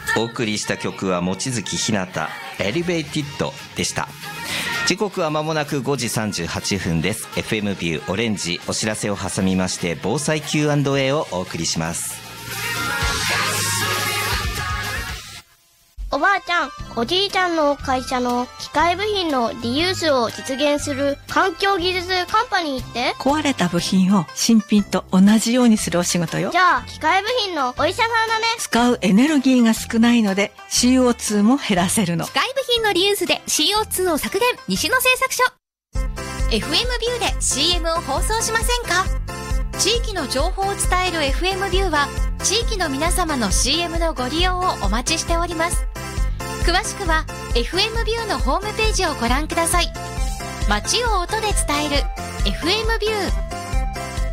お送りした曲は望月ひなたエレベーティッドでした。時刻は間もなく5時38分です。 FM ビューオレンジ、お知らせを挟みまして防災 Q&A をお送りします。 おばあちゃん、おじいちゃんの会社の機械部品のリユースを実現する環境技術カンパニーって、 壊れた部品を新品と同じようにするお仕事よ。 じゃあ機械部品のお医者さんだね。 使うエネルギーが少ないので CO2 も減らせるの。 機械部品のリユースで CO2 を削減。西野製作所。 FM ビューで CM を放送しませんか？地域の情報を伝える FM ビューは地域の皆様の CM のご利用をお待ちしております。詳しくは FM ビューのホームページをご覧ください。街を音で伝える FM ビュー。